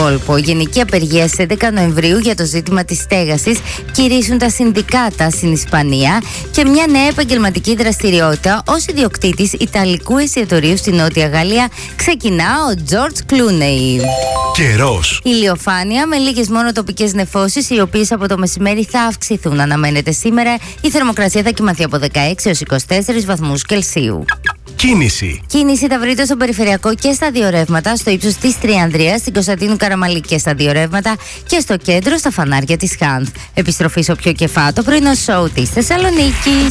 κόλπο. Γενική απεργία στις 11 Νοεμβρίου για το ζήτημα της στέγασης κηρύσσουν τα συνδικάτα στην Ισπανία και μια νέα επαγγελματική δραστηριότητα ως ιδιοκτήτης ιταλικού εστιατορίου στη Νότια Γαλλία ξεκινά ο Τζορτζ Κλούνεϊ. Καιρός. Ηλιοφάνεια με λίγες μόνο τοπικές νεφώσεις, οι οποίες από το μεσημέρι θα αυξηθούν. Αναμένεται σήμερα η θερμοκρασία θα κοιμαθεί από 16 έως 24 βαθμούς Κελσίου. Κίνηση. Κίνηση θα βρείτε στο περιφερειακό και στα δύο ρεύματα, στο ύψος της Τριανδρίας, στην Κωνσταντίνου Καραμαλή και στα δύο ρεύματα και στο κέντρο στα φανάρια της Χάνθ. Επιστροφή στο πιο κεφάτο πρωινό σοου της Θεσσαλονίκης.